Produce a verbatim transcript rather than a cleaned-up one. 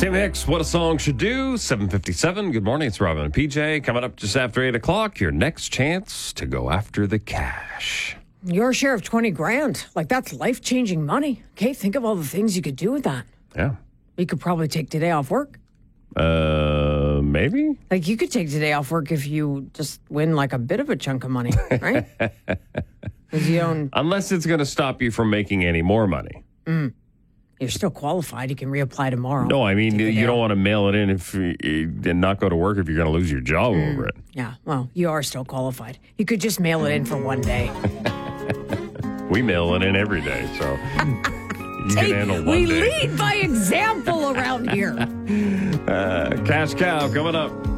Tim Hicks, What a Song Should Do, seven fifty-seven. Good morning, it's Robin and P J. Coming up just after eight o'clock, your next chance to go after the cash. Your share of twenty grand. Like, that's life-changing money. Okay, think of all the things you could do with that. Yeah. You could probably take today off work. Uh, maybe? Like, you could take today off work if you just win, like, a bit of a chunk of money, right? Because you don't... Unless it's going to stop you from making any more money. Mm. You're still qualified. You can reapply tomorrow. No, I mean, you don't off. want to mail it in if and not go to work if you're going to lose your job mm. over it. Yeah, well, you are still qualified. You could just mail it in for one day. We mail it in every day, so you hey, can handle one we day. lead by example around here. uh, Cash Cow coming up.